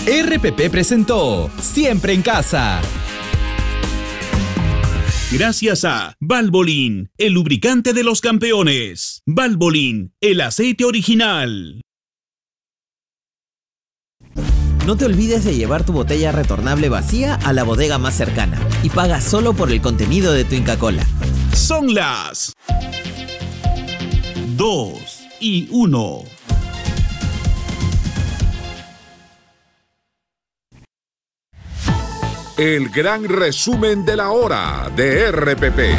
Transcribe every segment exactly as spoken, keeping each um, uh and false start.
R P P presentó Siempre en Casa. Gracias a Valvoline, el lubricante de los campeones. Valvoline, el aceite original. No te olvides de llevar tu botella retornable vacía a la bodega más cercana y paga solo por el contenido de tu Inca Kola. Son las dos y uno. El gran resumen de la hora de R P P.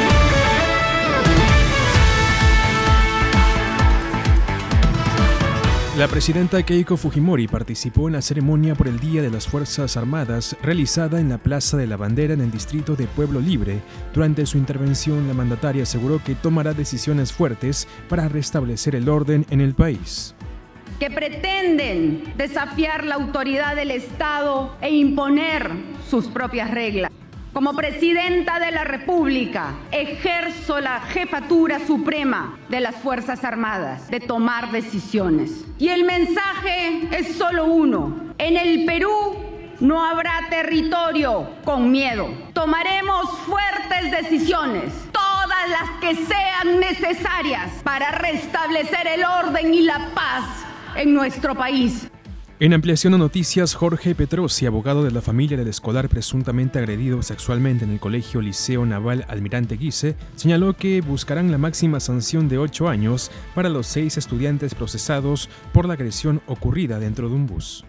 La presidenta Keiko Fujimori participó en la ceremonia por el Día de las Fuerzas Armadas realizada en la Plaza de la Bandera en el distrito de Pueblo Libre. Durante su intervención, la mandataria aseguró que tomará decisiones fuertes para restablecer el orden en el país. Que pretenden desafiar la autoridad del Estado e imponer sus propias reglas. Como presidenta de la República, ejerzo la jefatura suprema de las Fuerzas Armadas, de tomar decisiones. Y el mensaje es solo uno. En el Perú no habrá territorio con miedo. Tomaremos fuertes decisiones, todas las que sean necesarias para restablecer el orden y la paz en nuestro país. En ampliación a noticias, Jorge Petrosi, abogado de la familia del escolar presuntamente agredido sexualmente en el Colegio Liceo Naval Almirante Guise, señaló que buscarán la máxima sanción de ocho años para los seis estudiantes procesados por la agresión ocurrida dentro de un bus.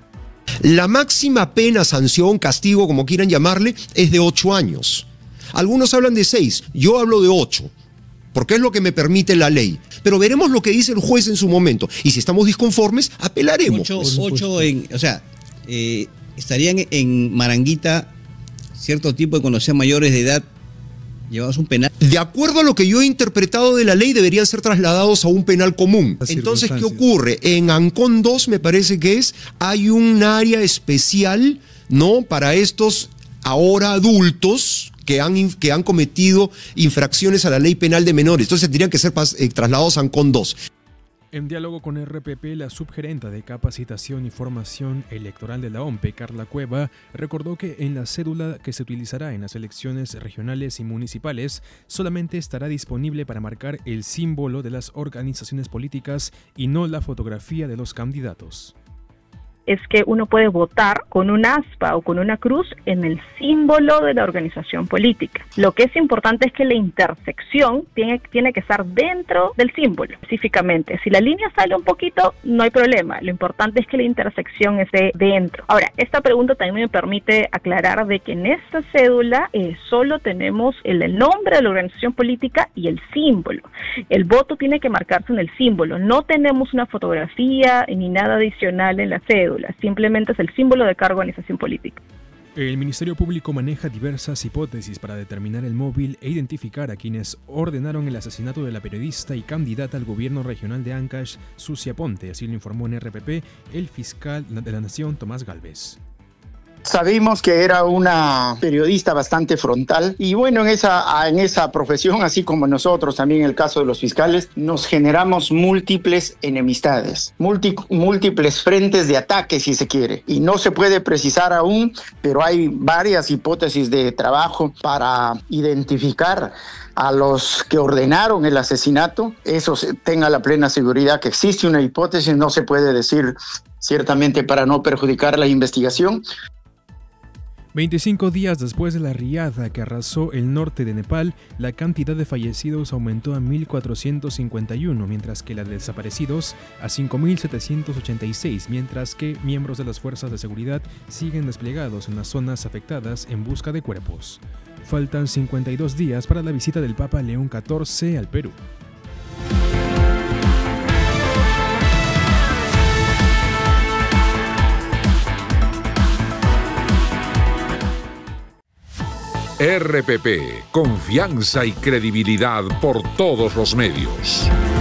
La máxima pena, sanción, castigo, como quieran llamarle, es de ocho años. Algunos hablan de seis, yo hablo de ocho. Porque es lo que me permite la ley. Pero veremos lo que dice el juez en su momento. Y si estamos disconformes, apelaremos. Ocho, ocho en, o sea, eh, estarían en Maranguita cierto tipo de cuando sean mayores de edad llevados a un penal. De acuerdo a lo que yo he interpretado de la ley, deberían ser trasladados a un penal común. Entonces, ¿qué ocurre? En Ancón dos, me parece que es, hay un área especial, ¿no?, para estos ahora adultos que han, que han cometido infracciones a la ley penal de menores. Entonces tendrían que ser eh, trasladados a Ancón dos. En diálogo con R P P, la subgerenta de Capacitación y Formación Electoral de la O M P E, Carla Cueva, recordó que en la cédula que se utilizará en las elecciones regionales y municipales solamente estará disponible para marcar el símbolo de las organizaciones políticas y no la fotografía de los candidatos. Es que uno puede votar con un aspa o con una cruz en el símbolo de la organización política. Lo que es importante es que la intersección tiene, tiene que estar dentro del símbolo, específicamente. Si la línea sale un poquito, no hay problema. Lo importante es que la intersección esté dentro. Ahora, esta pregunta también me permite aclarar de que en esta cédula eh, solo tenemos el, el nombre de la organización política y el símbolo. El voto tiene que marcarse en el símbolo. No tenemos una fotografía ni nada adicional en la cédula. Simplemente es el símbolo de cada organización política. El Ministerio Público maneja diversas hipótesis para determinar el móvil e identificar a quienes ordenaron el asesinato de la periodista y candidata al gobierno regional de Ancash, Sucia Ponte. Así lo informó en R P P el fiscal de la Nación, Tomás Galvez. Sabemos que era una periodista bastante frontal y bueno, en esa, en esa profesión, así como nosotros también en el caso de los fiscales, nos generamos múltiples enemistades, multi, múltiples frentes de ataque si se quiere. Y no se puede precisar aún, pero hay varias hipótesis de trabajo para identificar a los que ordenaron el asesinato. Eso tenga la plena seguridad que existe una hipótesis, no se puede decir ciertamente para no perjudicar la investigación. veinticinco días después de la riada que arrasó el norte de Nepal, la cantidad de fallecidos aumentó a mil cuatrocientos cincuenta y uno, mientras que la de desaparecidos a cinco mil setecientos ochenta y seis, mientras que miembros de las fuerzas de seguridad siguen desplegados en las zonas afectadas en busca de cuerpos. Faltan cincuenta y dos días para la visita del Papa León catorce al Perú. R P P, confianza y credibilidad por todos los medios.